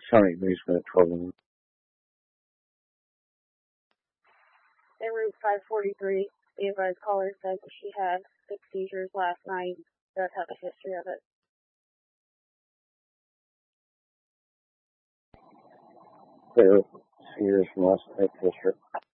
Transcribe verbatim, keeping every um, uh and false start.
Sonic basement at twelve one. En route five forty-three, the advised caller said that she had six seizures last night. Does have a history of it. Clear seizures from last night, district.